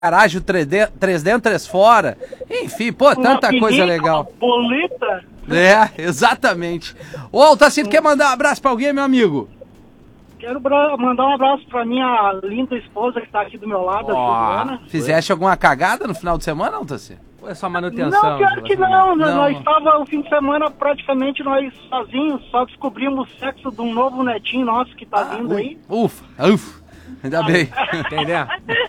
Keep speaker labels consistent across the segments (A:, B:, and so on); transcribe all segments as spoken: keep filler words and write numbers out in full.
A: garagem, o três dentro, três fora. Enfim, pô, tanta
B: uma
A: coisa
B: pinica,
A: legal.
B: Uma bolita.
A: É, exatamente. Ô, Altacir, quer mandar um abraço pra alguém, meu amigo?
B: Quero bra- mandar um abraço pra minha linda esposa que tá aqui do meu lado,
A: Ó,
B: a Juliana.
A: fizeste alguma cagada no final de semana, Altacir?
C: Ou é só manutenção?
B: Não, pior que não.
A: Não.
B: Nós estava o fim de semana praticamente nós sozinhos, só descobrimos o sexo de um novo netinho nosso que tá vindo aí.
A: Ufa, ufa. Ainda bem.
C: Entendeu?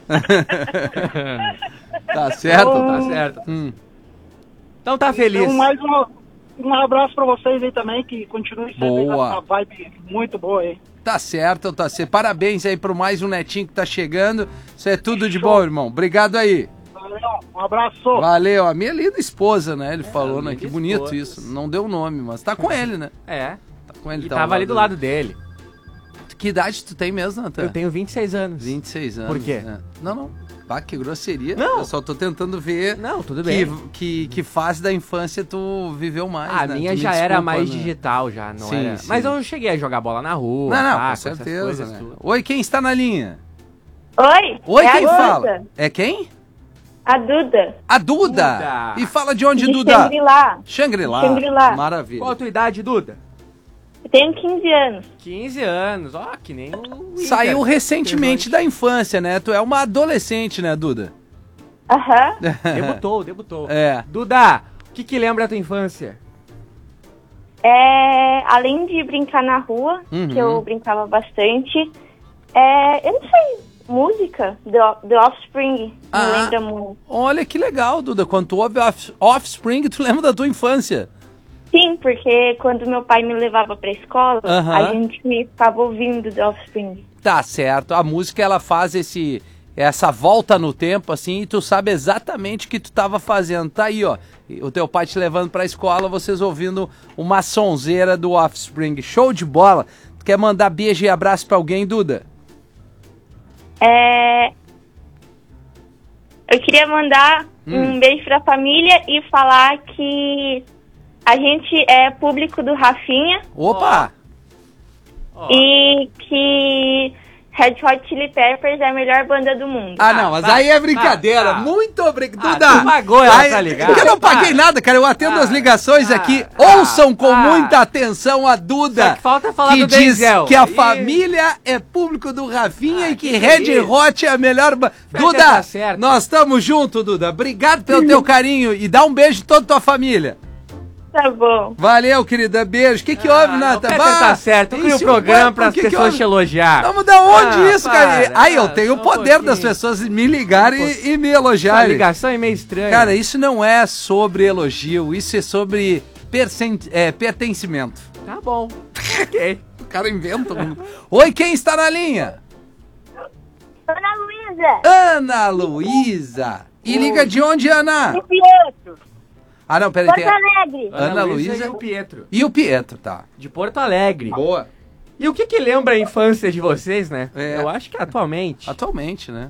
A: Tá certo,
B: Então,
A: tá certo. Hum.
C: Então tá feliz.
B: Então, mais um, um abraço pra vocês aí também, que continue sempre
A: Boa.
B: essa vibe muito boa aí.
A: Tá certo, tá certo. Parabéns aí pro mais um netinho que tá chegando. Isso é tudo de bom, irmão. Obrigado aí.
B: Valeu, um abraço.
A: Valeu. A minha linda esposa, né? Ele falou, né?
C: linda
A: Que bonito
C: esposa.
A: isso. Não deu nome, mas tá com ele, né?
C: É.
A: Tá com ele.
C: E
A: tá
C: tava
A: ao
C: ali do lado dele.
A: Que idade tu tem mesmo, Natan?
C: Eu tenho vinte e seis anos.
A: vinte e seis anos.
C: Por quê?
A: Né? Não, não. Pá, que grosseria.
C: Não.
A: Eu só tô tentando ver
C: Não, tudo bem.
A: que, que, que fase da infância tu viveu mais,
C: Ah, a
A: né?
C: minha
A: Tu me
C: já
A: desculpa,
C: era mais
A: né?
C: digital, já, não
A: Sim,
C: era.
A: sim.
C: Mas eu cheguei a jogar bola na rua.
A: Não, não,
C: tá,
A: com
C: essas
A: certeza,
C: coisas,
A: né?
C: tudo.
A: Oi, quem está na linha?
D: Oi?
A: Oi,
D: é
A: quem
D: a
A: fala?
D: Duda.
A: É quem?
D: A Duda.
A: A Duda.
C: Duda.
A: E fala de onde,
D: De
A: Duda?
D: Shangri-La.
A: Shangri-La.
D: Shangri-La.
A: Maravilha.
C: Qual a tua idade, Duda?
D: Eu tenho quinze anos.
C: quinze anos. Ó, que nem o Inter.
A: Saiu recentemente da infância, né? Tu é uma adolescente, né, Duda?
D: Aham.
C: Debutou, debutou.
A: É.
C: Duda, o que que lembra a tua infância?
D: É, além de brincar na rua,
A: Uhum.
D: que eu brincava bastante, é, eu não sei, música, The, The Offspring,
A: Ah.
D: me lembra muito.
A: Olha que legal, Duda. Quando tu ouve Off- Offspring, tu lembra da tua infância.
D: Sim, porque quando meu pai me levava pra escola,
A: Aham.
D: a gente ficava ouvindo The Offspring.
A: Tá certo. A música, ela faz esse... essa volta no tempo, assim, e tu sabe exatamente o que tu tava fazendo. Tá aí, ó. O teu pai te levando pra escola, vocês ouvindo uma sonzeira do Offspring. Show de bola. Tu quer mandar beijo e abraço pra alguém, Duda?
D: É, eu queria mandar
A: Hum.
D: um beijo pra família e falar que a gente é público do Rafinha
A: Opa!
C: Ó.
D: e que Red Hot Chili Peppers é a melhor banda do mundo.
A: Ah, não, mas
C: tá,
A: aí é brincadeira.
C: tá, tá.
A: Muito obrigado.
C: Ah,
A: Duda!
C: tu pagou ela,
A: Aí-
C: tá ligado?
A: Porque eu não
C: Para.
A: paguei nada, cara. Eu atendo
C: Ah,
A: as ligações
C: ah,
A: aqui.
C: ah,
A: Ouçam com
C: ah.
A: muita atenção a Duda.
C: Só que falta falar
A: que
C: do
A: diz
C: Denzel.
A: que a
C: Ih.
A: família é público do Rafinha
C: Ah,
A: e que,
C: que
A: Red
C: isso.
A: Hot é a melhor... Ba...
C: Vai
A: Duda,
C: dar certo.
A: nós estamos juntos, Duda. Obrigado pelo teu carinho e dá um beijo em toda a tua família.
D: Tá bom.
A: Valeu, querida. Beijo. O que que houve, Nata?
C: O Peter tá certo, cria o
A: Isso,
C: programa
A: ué,
C: para as
A: por que que
C: pessoas
A: houve?
C: te elogiar.
A: Vamos dar onde
C: Ah,
A: isso, cara?
C: para,
A: Aí eu
C: ah,
A: tenho o
C: só um
A: poder das
C: pouquinho.
A: pessoas me ligarem e, e me
C: Essa
A: elogiarem.
C: ligação é meio estranha.
A: Cara, isso não é sobre elogio, isso é sobre percen- é, pertencimento.
C: Tá bom. Ok.
A: O cara inventa. um- Oi, quem está na linha?
D: Ana Luísa.
A: Ana Luísa. E liga de onde, Ana?
D: Pietro.
A: Ah, não, peraí. Tem...
D: Alegre.
A: Ana Luísa
C: e o Pietro.
A: E o Pietro, tá.
C: De Porto Alegre.
A: Boa.
C: E o que que lembra a infância de vocês, né?
A: É.
C: Eu acho que atualmente.
A: Atualmente, né?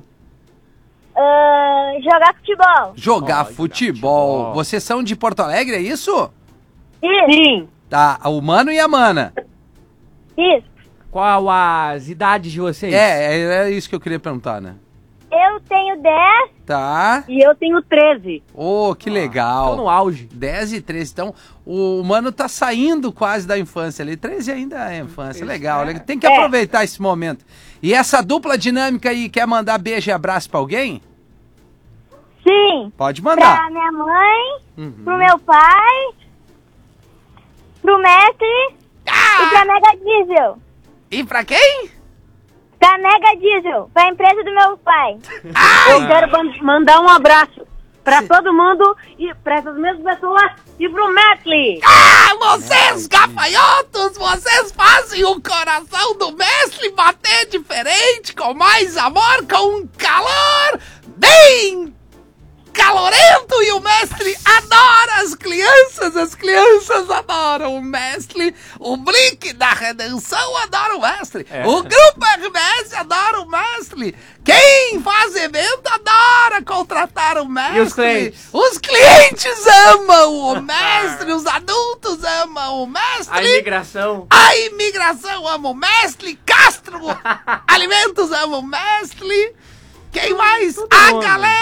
D: jogar futebol.
A: Jogar
C: Ó, jogar
A: futebol.
C: futebol.
A: Vocês são de Porto Alegre, é isso?
D: Sim.
A: Tá, o Mano e a Mana.
D: Isso.
C: Qual as idades de vocês?
A: É, é, é isso que eu queria perguntar, né?
D: Eu tenho dez
A: Tá.
D: e eu tenho treze.
A: Ô, que legal.
C: Estão no auge.
A: dez e treze. Então, o Mano tá saindo quase da infância ali. treze ainda é infância. Legal.
C: é.
A: Tem que aproveitar esse momento. E essa dupla dinâmica aí, quer mandar beijo e abraço pra alguém?
D: Sim.
A: Pode
D: Pra
A: mandar.
D: minha mãe,
A: Uhum.
D: pro meu pai, pro mestre e pra Mega Diesel.
A: E pra quem?
D: Pra Mega Diesel, pra empresa do meu pai.
E: Eu quero ban- mandar um abraço pra todo mundo e pra essas mesmas pessoas e pro Metli.
A: Ah, vocês gafanhotos, vocês fazem o coração do mestre bater diferente, com mais amor, com um calor bem calorento, e o mestre adora as crianças, as crianças adoram o mestre, o Blink da Redenção adora o mestre,
C: É.
A: o Grupo R B S adora o mestre, quem faz evento adora contratar o mestre,
C: E os clientes?
A: os clientes amam o mestre, os adultos amam o mestre,
C: A imigração.
A: a imigração ama o mestre, Castro Alimentos ama o mestre. Quem mais?
C: todo
A: A
C: mundo.
A: galera!